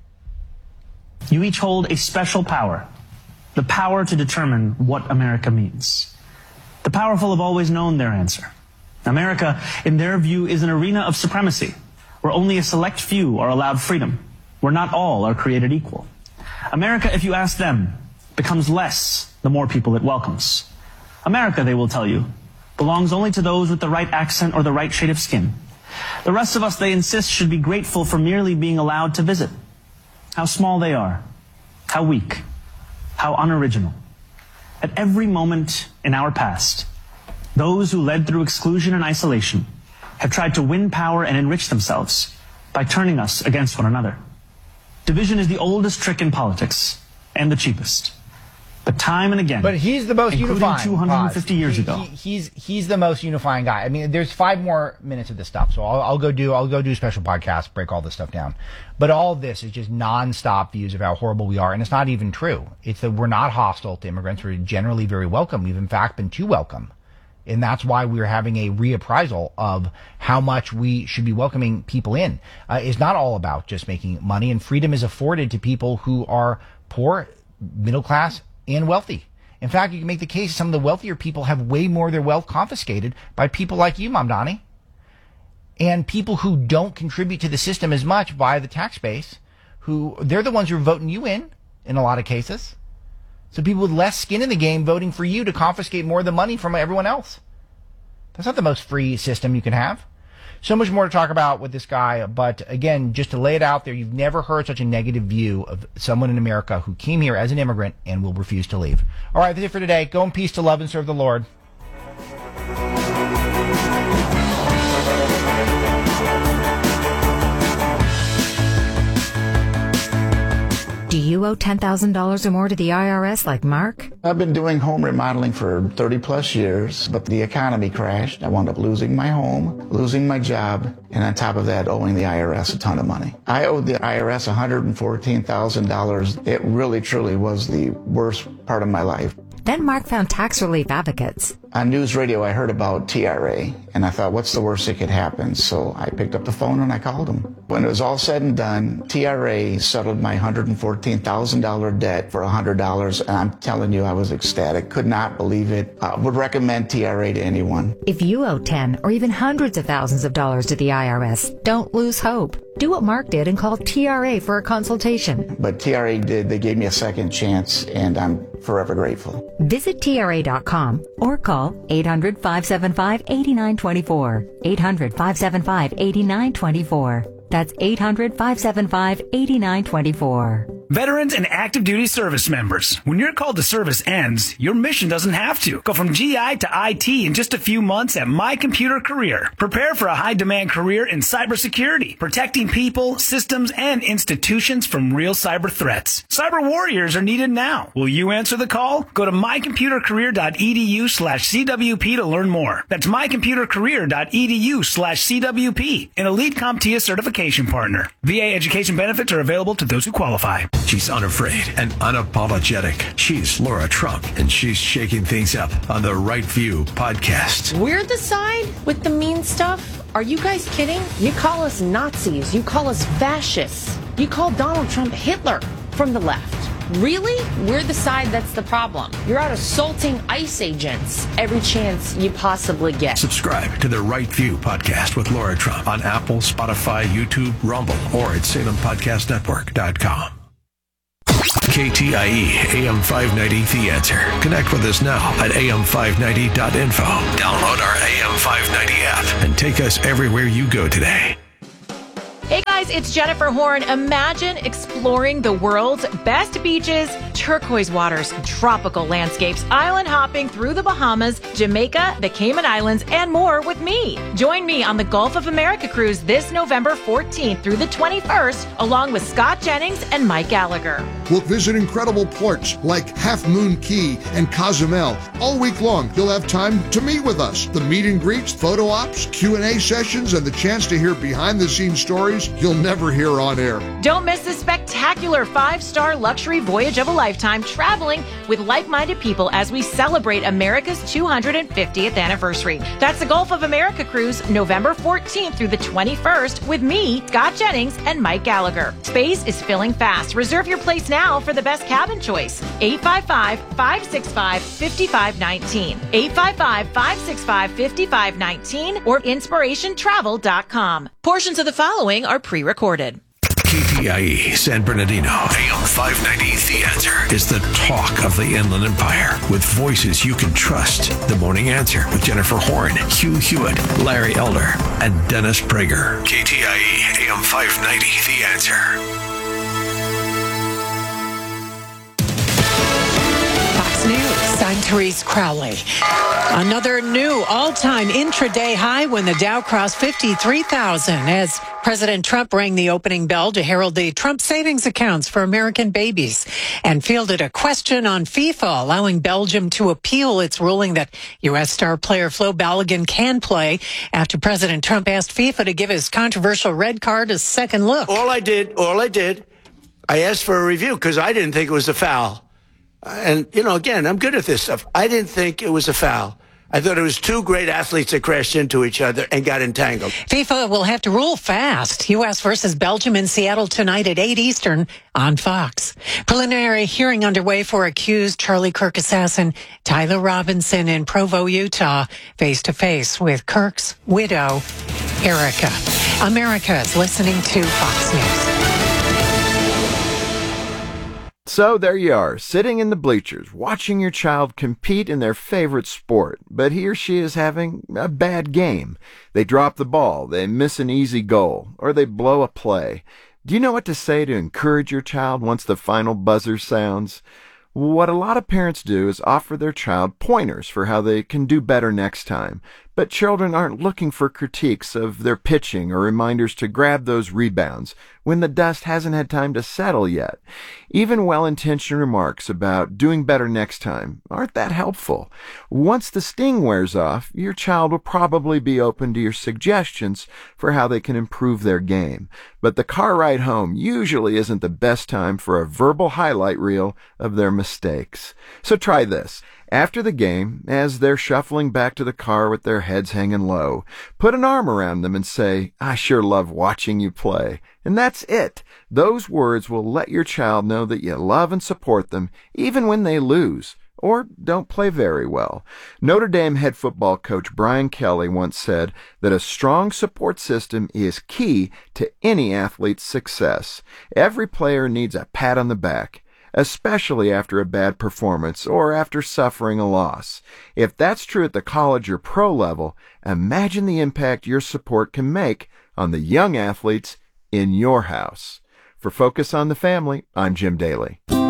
You each hold a special power, the power to determine what America means. The powerful have always known their answer. America, in their view, is an arena of supremacy, where only a select few are allowed freedom, where not all are created equal. America, if you ask them, becomes less the more people it welcomes. America, they will tell you, belongs only to those with the right accent or the right shade of skin. The rest of us, they insist, should be grateful for merely being allowed to visit. How small they are, how weak, how unoriginal. At every moment in our past, those who led through exclusion and isolation have tried to win power and enrich themselves by turning us against one another. Division is the oldest trick in politics and the cheapest. But time and again, but he's the most including unifying. two hundred fifty Pause. years he, ago. He, he's he's the most unifying guy. I mean, there's five more minutes of this stuff, so I'll, I'll go do I'll go do a special podcast, break all this stuff down. But all of this is just nonstop views of how horrible we are, and it's not even true. It's that we're not hostile to immigrants. We're generally very welcome. We've in fact been too welcome, and that's why we're having a reappraisal of how much we should be welcoming people in. Uh, it's not all about just making money, and freedom is afforded to people who are poor, middle class, and wealthy. In fact, you can make the case some of the wealthier people have way more of their wealth confiscated by people like you, Mamdani, and people who don't contribute to the system as much via the tax base, who they're the ones who are voting you in, in a lot of cases. So people with less skin in the game voting for you to confiscate more of the money from everyone else. That's not the most free system you can have. So much more to talk about with this guy, but again, just to lay it out there, you've never heard such a negative view of someone in America who came here as an immigrant and will refuse to leave. All right, that's it for today. Go in peace to love and serve the Lord. Do you owe ten thousand dollars or more to the I R S like Mark? I've been doing home remodeling for thirty plus years, but the economy crashed. I wound up losing my home, losing my job, and on top of that, owing the I R S a ton of money. I owed the I R S one hundred fourteen thousand dollars. It really, truly was the worst part of my life. Then Mark found Tax Relief Advocates. On news radio, I heard about T R A, and I thought, what's the worst that could happen? So I picked up the phone and I called them. When it was all said and done, T R A settled my one hundred fourteen thousand dollars debt for one hundred dollars, and I'm telling you, I was ecstatic. Could not believe it. I would recommend T R A to anyone. If you owe ten or even hundreds of thousands of dollars to the I R S, don't lose hope. Do what Mark did and call T R A for a consultation. But T R A did. They gave me a second chance, and I'm forever grateful. Visit T R A dot com or call eight hundred, five seven five, eight nine two four. eight hundred, five seven five, eight nine two four. That's eight hundred, five seven five, eight nine two four. Veterans and active duty service members, when your call to service ends, your mission doesn't have to. Go from G I to I T in just a few months at My Computer Career. Prepare for a high-demand career in cybersecurity, protecting people, systems, and institutions from real cyber threats. Cyber warriors are needed now. Will you answer the call? Go to mycomputercareer.edu slash CWP to learn more. That's mycomputercareer.edu slash CWP, an elite CompTIA certification partner. V A education benefits are available to those who qualify. She's unafraid and unapologetic. She's Laura Trump, and she's shaking things up on the Right View podcast. We're the side with the mean stuff? Are you guys kidding? You call us Nazis. You call us fascists. You call Donald Trump Hitler from the left. Really? We're the side that's the problem. You're out assaulting ICE agents every chance you possibly get. Subscribe to the Right View podcast with Laura Trump on Apple, Spotify, YouTube, Rumble, or at Salem Podcast Network dot com. K T I E A M five ninety The Answer. Connect with us now at A M five ninety dot info. Download our A M five ninety app and take us everywhere you go today. Hey guys, it's Jennifer Horn. Imagine exploring the world's best beaches, turquoise waters, tropical landscapes, island hopping through the Bahamas, Jamaica, the Cayman Islands, and more with me. Join me on the Gulf of America cruise this November fourteenth through the twenty-first, along with Scott Jennings and Mike Gallagher. We'll visit incredible ports like Half Moon Key and Cozumel. All week long, you'll have time to meet with us. The meet and greets, photo ops, Q and A sessions, and the chance to hear behind-the-scenes stories you'll never hear on air. Don't miss this spectacular five-star luxury voyage of a lifetime, traveling with like-minded people as we celebrate America's two hundred fiftieth anniversary. That's the Gulf of America cruise, November fourteenth through the twenty-first, with me, Scott Jennings, and Mike Gallagher. Space is filling fast. Reserve your place now for the best cabin choice. eight five five, five six five, five five one nine. eight five five, five six five, five five one nine or inspiration travel dot com. Portions of the following are pre-recorded. K T I E San Bernardino, A M five ninety The Answer is the talk of the Inland Empire with voices you can trust. The Morning Answer with Jennifer Horn, Hugh Hewitt, Larry Elder, and Dennis Prager. K T I E A M five ninety The Answer. News. I'm Therese Crowley. Another new all-time intraday high when the Dow crossed fifty-three thousand as President Trump rang the opening bell to herald the Trump savings accounts for American babies and fielded a question on FIFA, allowing Belgium to appeal its ruling that U S star player Flo Balogun can play after President Trump asked FIFA to give his controversial red card a second look. All I did, all I did, I asked for a review because I didn't think it was a foul. And, you know, again, I'm good at this stuff. I didn't think it was a foul. I thought it was two great athletes that crashed into each other and got entangled. FIFA will have to rule fast. U S versus Belgium in Seattle tonight at eight Eastern on Fox. Preliminary hearing underway for accused Charlie Kirk assassin Tyler Robinson in Provo, Utah, face to face with Kirk's widow, Erica. America is listening to Fox News. So there you are, sitting in the bleachers, watching your child compete in their favorite sport, but he or she is having a bad game. They drop the ball, they miss an easy goal, or they blow a play. Do you know what to say to encourage your child once the final buzzer sounds? What a lot of parents do is offer their child pointers for how they can do better next time. But children aren't looking for critiques of their pitching or reminders to grab those rebounds when the dust hasn't had time to settle yet. Even well-intentioned remarks about doing better next time aren't that helpful. Once the sting wears off, your child will probably be open to your suggestions for how they can improve their game. But the car ride home usually isn't the best time for a verbal highlight reel of their mistakes. So try this. After the game, as they're shuffling back to the car with their heads hanging low, put an arm around them and say, "I sure love watching you play." And that's it. Those words will let your child know that you love and support them, even when they lose or don't play very well. Notre Dame head football coach Brian Kelly once said that a strong support system is key to any athlete's success. Every player needs a pat on the back, especially after a bad performance or after suffering a loss. If that's true at the college or pro level, imagine the impact your support can make on the young athletes in your house. For Focus on the Family, I'm Jim Daly.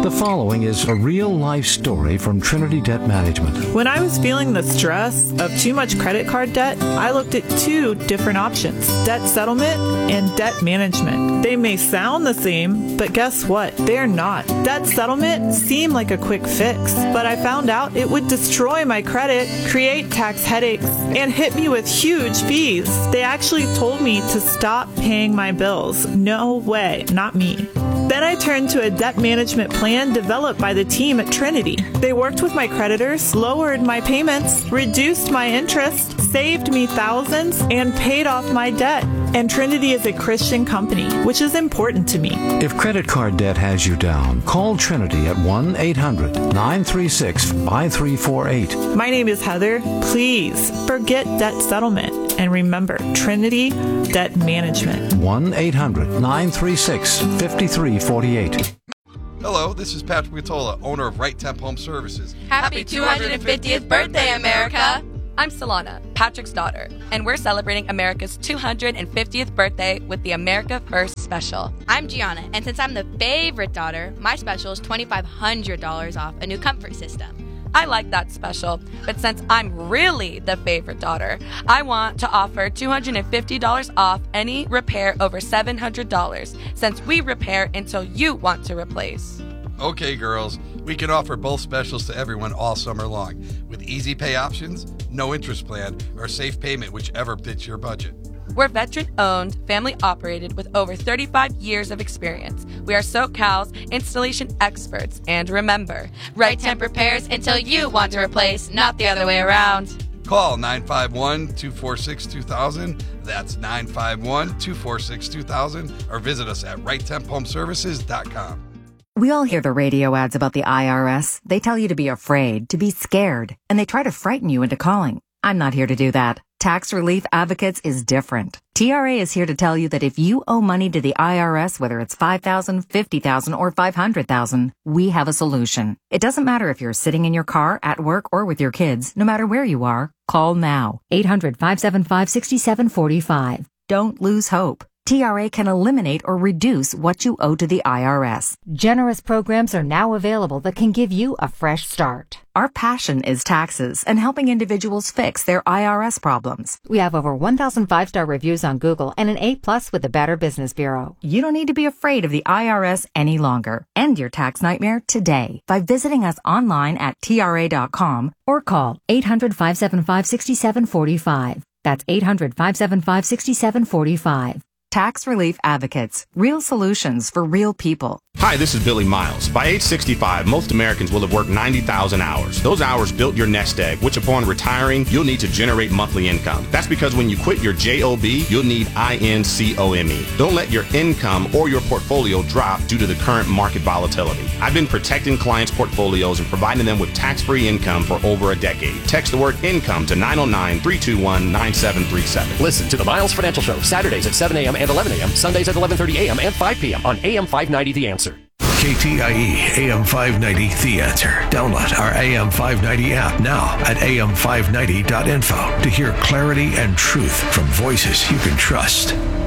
The following is a real-life story from Trinity Debt Management. When I was feeling the stress of too much credit card debt, I looked at two different options, debt settlement and debt management. They may sound the same, but guess what? They're not. Debt settlement seemed like a quick fix, but I found out it would destroy my credit, create tax headaches, and hit me with huge fees. They actually told me to stop paying my bills. No way, not me. Then I turned to a debt management plan developed by the team at Trinity. They worked with my creditors, lowered my payments, reduced my interest, saved me thousands, and paid off my debt. And Trinity is a Christian company, which is important to me. If credit card debt has you down, call Trinity at one eight hundred nine three six five three four eight. My name is Heather. Please forget debt settlement. And remember, Trinity Debt Management. one eight hundred nine three six five three four eight. Hello, this is Patrick Matola, owner of Right Temp Home Services. Happy two hundred fiftieth birthday, America! I'm Solana, Patrick's daughter, and we're celebrating America's two hundred fiftieth birthday with the America First Special. I'm Gianna, and since I'm the favorite daughter, my special is twenty-five hundred dollars off a new comfort system. I like that special, but since I'm really the favorite daughter, I want to offer two hundred fifty dollars off any repair over seven hundred dollars, since we repair until you want to replace. Okay, girls, we can offer both specials to everyone all summer long, with easy pay options, no interest plan, or safe payment, whichever fits your budget. We're veteran-owned, family-operated with over thirty-five years of experience. We are SoCal's installation experts. And remember, Right Temp repairs until you want to replace, not the other way around. Call nine five one, two four six, two thousand. That's nine five one, two four six, two thousand. Or visit us at right temp home services dot com. We all hear the radio ads about the I R S. They tell you to be afraid, to be scared, and they try to frighten you into calling. I'm not here to do that. Tax Relief Advocates is different. T R A is here to tell you that if you owe money to the I R S, whether it's five thousand dollars, fifty thousand dollars, or five hundred thousand dollars, we have a solution. It doesn't matter if you're sitting in your car, at work, or with your kids. No matter where you are, call now. eight hundred, five seven five, six seven four five. Don't lose hope. T R A can eliminate or reduce what you owe to the I R S. Generous programs are now available that can give you a fresh start. Our passion is taxes and helping individuals fix their I R S problems. We have over one thousand five-star reviews on Google and an A plus with the Better Business Bureau. You don't need to be afraid of the I R S any longer. End your tax nightmare today by visiting us online at T R A dot com or call eight hundred, five seven five, six seven four five. That's eight hundred, five seven five, six seven four five. Tax Relief Advocates. Real solutions for real people. Hi, this is Billy Miles. By age sixty-five, most Americans will have worked ninety thousand hours. Those hours built your nest egg, which upon retiring, you'll need to generate monthly income. That's because when you quit your job, you'll need income. Don't let your income or your portfolio drop due to the current market volatility. I've been protecting clients' portfolios and providing them with tax-free income for over a decade. Text the word income to nine oh nine, three two one, nine seven three seven. Listen to the Miles Financial Show, Saturdays at seven a.m. and eleven a.m., Sundays at eleven thirty a.m. and five p.m. on A M five ninety The Answer. K T I E A M five ninety The Answer. Download our A M five ninety app now at A M five ninety dot info to hear clarity and truth from voices you can trust.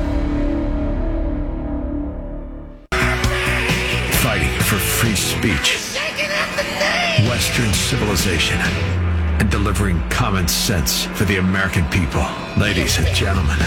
Fighting for free speech, Western civilization, and delivering common sense for the American people. Ladies and gentlemen,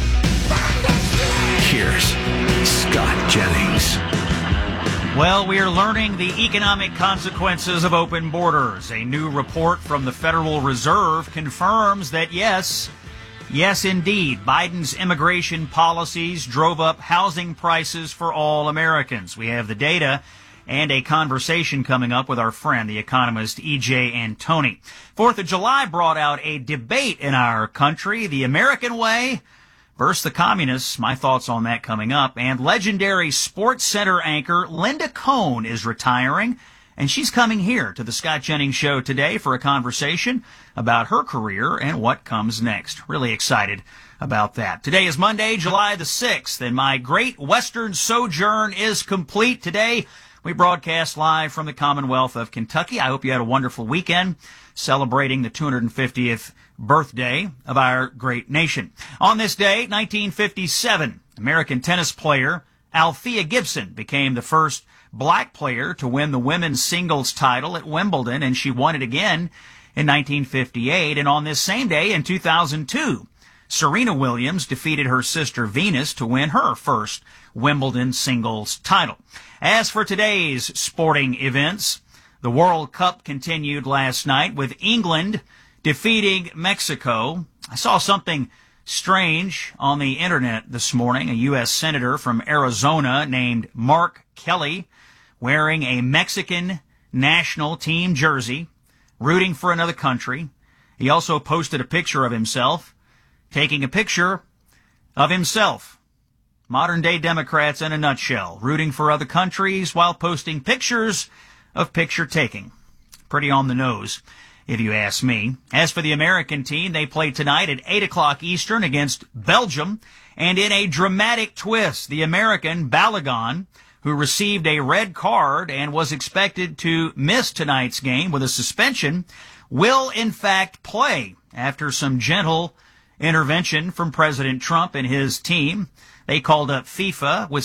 here's Scott Jennings. Well, we are learning the economic consequences of open borders. A new report from the Federal Reserve confirms that yes, yes indeed, Biden's immigration policies drove up housing prices for all Americans. We have the data and a conversation coming up with our friend, the economist E J Antoni. Fourth of July brought out a debate in our country, the American way versus the communists. My thoughts on that coming up. And legendary Sports Center anchor Linda Cohn is retiring, and she's coming here to the Scott Jennings Show today for a conversation about her career and what comes next. Really excited about that. Today is Monday, July the sixth, and my great Western sojourn is complete. Today, we broadcast live from the Commonwealth of Kentucky. I hope you had a wonderful weekend celebrating the two hundred fiftieth birthday of our great nation. On this day, nineteen fifty-seven, American tennis player Althea Gibson became the first black player to win the women's singles title at Wimbledon, and she won it again in nineteen fifty-eight. And on this same day in two thousand two, Serena Williams defeated her sister Venus to win her first Wimbledon singles title. As for today's sporting events, the World Cup continued last night with England defeating Mexico. I saw something strange on the internet this morning. A U S senator from Arizona named Mark Kelly wearing a Mexican national team jersey, rooting for another country. He also posted a picture of himself, taking a picture of himself. Modern day Democrats in a nutshell, rooting for other countries while posting pictures of picture taking. Pretty on the nose, if you ask me. As for the American team, they play tonight at eight o'clock Eastern against Belgium. And in a dramatic twist, the American Balogun, who received a red card and was expected to miss tonight's game with a suspension, will in fact play after some gentle intervention from President Trump and his team. They called up FIFA with